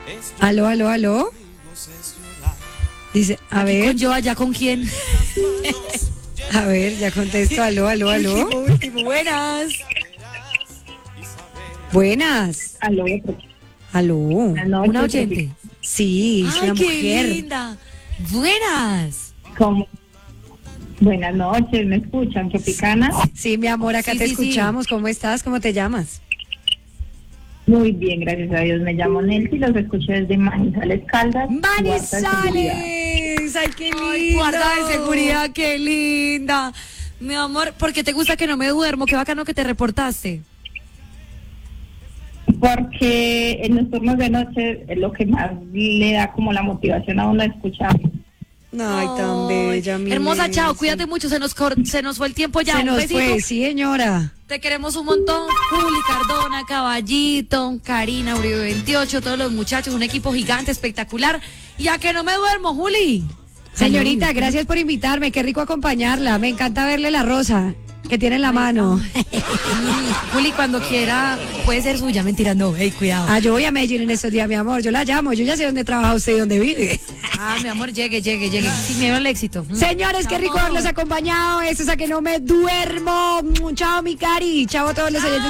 Aló, aló, aló. Dice, a ver, ¿Con yo allá con quién? a ver, ya contesto. Aló, aló, aló. Último, buenas. Buenas. Aló, Aló. buenas noches. Una oyente. Sí, es Ay, una qué mujer. linda. Buenas. ¿Cómo? Buenas noches, ¿me escuchan? ¿Tropicana? Sí, mi amor, acá Sí, te sí, sí. escuchamos. ¿Cómo estás? ¿Cómo te llamas? Muy bien, gracias a Dios. Me llamo Nelcy, los escucho desde Manizales Caldas. Guarda de seguridad. ¡Manizales! ¡Ay, qué lindo! Ay, guarda de seguridad, qué linda. Mi amor, ¿por qué te gusta que no me duermo? Qué bacano que te reportaste. Porque en los turnos de noche es lo que más le da como la motivación a uno a escuchar. Ay, tan bella, mi Hermosa, chao, Nelcy. cuídate mucho, se nos fue el tiempo ya. Se Un nos besito. fue, sí, señora. Te queremos un montón. Juli, Cardona, Caballito, Karina, Uribe 28, todos los muchachos, un equipo gigante, espectacular. Ya que no me duermo, Juli. Señorita, Salud. gracias por invitarme. Qué rico acompañarla. Me encanta verle la rosa que tiene en la mano. Juli, cuando quiera, puede ser suya. Mentira, no, hey, cuidado. Ah, yo voy a Medellín en estos días, mi amor. Yo la llamo. Yo ya sé dónde trabaja usted y dónde vive. Ah, mi amor, llegue. Sin miedo al éxito. Señores, qué rico haberlos acompañado. Esto es A Que No Me Duermo. Chao, mi Cari. Chao a todos los oyentes.